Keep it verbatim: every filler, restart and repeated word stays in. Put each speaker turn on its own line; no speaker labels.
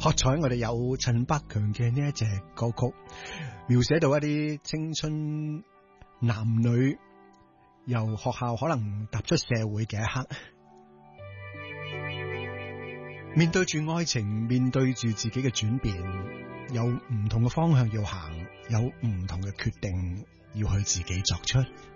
喝彩我哋有陳百強嘅呢一隻歌曲，描寫到一啲青春男女由學校可能踏出社會嘅一刻，面對住愛情，面對住自己嘅轉變，有唔同嘅方向要行，有唔同嘅決定要去自己作出。